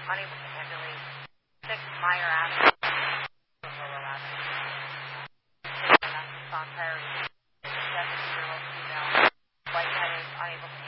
unable to ambulate 6 minor accidents of lower latitude. On priority, 70-year-old female, lightheaded, unable to